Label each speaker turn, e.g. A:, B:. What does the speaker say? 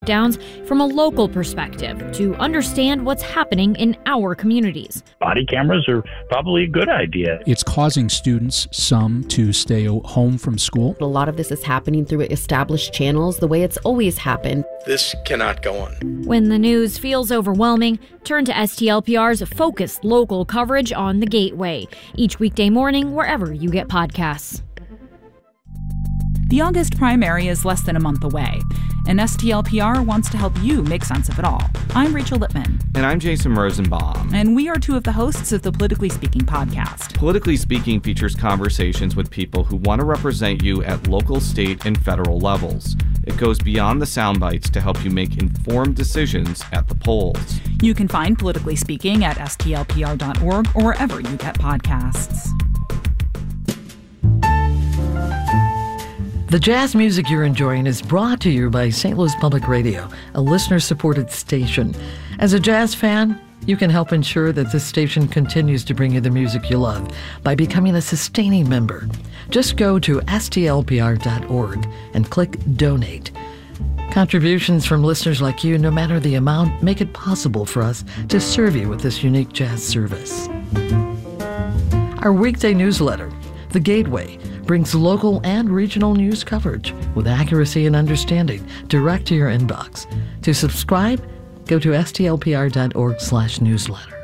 A: Downs from a local perspective to understand what's happening in our communities.
B: Body cameras are probably a good idea.
C: It's causing students, some, to stay home from school.
D: A lot of this is happening through established channels, the way it's always happened.
E: This cannot go on.
A: When the news feels overwhelming, turn to STLPR's focused local coverage on The Gateway, each weekday morning wherever you get podcasts.
F: The August primary is less than a month away, and STLPR wants to help you make sense of it all. I'm Rachel Lippman.
G: And I'm Jason Rosenbaum.
F: And we are two of the hosts of the Politically Speaking podcast.
G: Politically Speaking features conversations with people who want to represent you at local, state, and federal levels. It goes beyond the sound bites to help you make informed decisions at the polls.
F: You can find Politically Speaking at stlpr.org or wherever you get podcasts.
H: The jazz music you're enjoying is brought to you by St. Louis Public Radio, a listener-supported station. As a jazz fan, you can help ensure that this station continues to bring you the music you love by becoming a sustaining member. Just go to stlpr.org and click Donate. Contributions from listeners like you, no matter the amount, make it possible for us to serve you with this unique jazz service. Our weekday newsletter, The Gateway, brings local and regional news coverage with accuracy and understanding direct to your inbox. To subscribe, go to stlpr.org/newsletter.